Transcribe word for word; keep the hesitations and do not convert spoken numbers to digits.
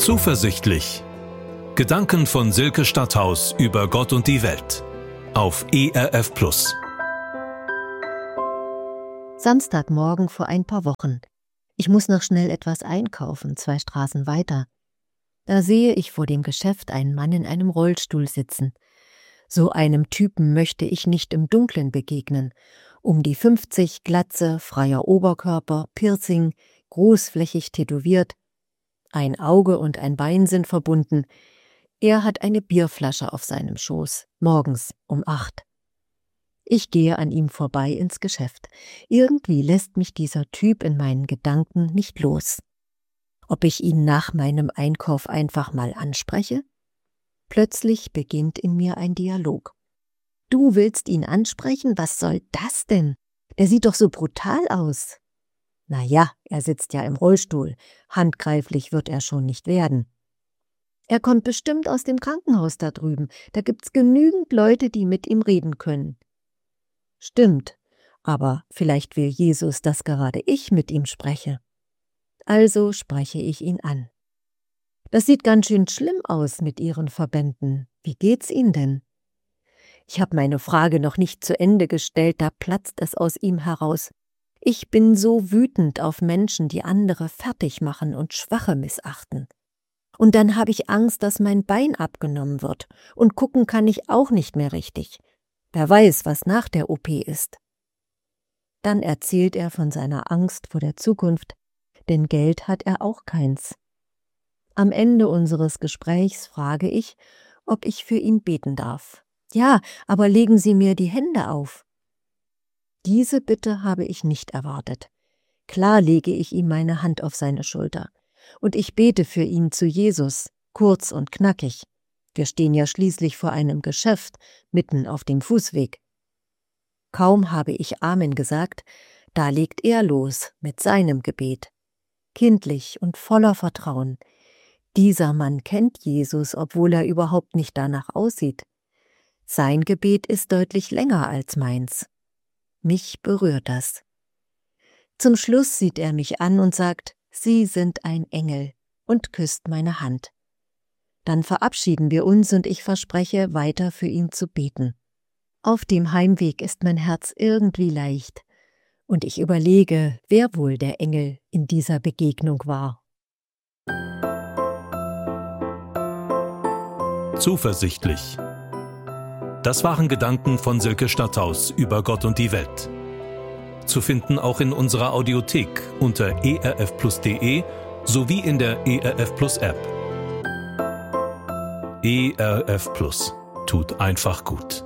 Zuversichtlich. Gedanken von Silke Stadthaus über Gott und die Welt. Auf E R F Plus. Samstagmorgen vor ein paar Wochen. Ich muss noch schnell etwas einkaufen, zwei Straßen weiter. Da sehe ich vor dem Geschäft einen Mann in einem Rollstuhl sitzen. So einem Typen möchte ich nicht im Dunkeln begegnen. Um die fünfzig, Glatze, freier Oberkörper, Piercing, großflächig tätowiert. Ein Auge und ein Bein sind verbunden. Er hat eine Bierflasche auf seinem Schoß, morgens um acht. Ich gehe an ihm vorbei ins Geschäft. Irgendwie lässt mich dieser Typ in meinen Gedanken nicht los. Ob ich ihn nach meinem Einkauf einfach mal anspreche? Plötzlich beginnt in mir ein Dialog. Du willst ihn ansprechen? Was soll das denn? Der sieht doch so brutal aus. Na ja, er sitzt ja im Rollstuhl. Handgreiflich wird er schon nicht werden. Er kommt bestimmt aus dem Krankenhaus da drüben. Da gibt's genügend Leute, die mit ihm reden können. Stimmt, aber vielleicht will Jesus, dass gerade ich mit ihm spreche. Also spreche ich ihn an. Das sieht ganz schön schlimm aus mit Ihren Verbänden. Wie geht's Ihnen denn? Ich habe meine Frage noch nicht zu Ende gestellt, da platzt es aus ihm heraus. Ich bin so wütend auf Menschen, die andere fertig machen und Schwache missachten. Und dann habe ich Angst, dass mein Bein abgenommen wird. Und gucken kann ich auch nicht mehr richtig. Wer weiß, was nach der O P ist. Dann erzählt er von seiner Angst vor der Zukunft, denn Geld hat er auch keins. Am Ende unseres Gesprächs frage ich, ob ich für ihn beten darf. Ja, aber legen Sie mir die Hände auf. Diese Bitte habe ich nicht erwartet. Klar lege ich ihm meine Hand auf seine Schulter. Und ich bete für ihn zu Jesus, kurz und knackig. Wir stehen ja schließlich vor einem Geschäft, mitten auf dem Fußweg. Kaum habe ich Amen gesagt, da legt er los mit seinem Gebet. Kindlich und voller Vertrauen. Dieser Mann kennt Jesus, obwohl er überhaupt nicht danach aussieht. Sein Gebet ist deutlich länger als meins. Mich berührt das. Zum Schluss sieht er mich an und sagt, Sie sind ein Engel, und küsst meine Hand. Dann verabschieden wir uns und ich verspreche, weiter für ihn zu beten. Auf dem Heimweg ist mein Herz irgendwie leicht, und ich überlege, wer wohl der Engel in dieser Begegnung war. Zuversichtlich. Das waren Gedanken von Silke Stadthaus über Gott und die Welt. Zu finden auch in unserer Audiothek unter e r f plus punkt d e sowie in der E R F Plus App. E R F Plus tut einfach gut.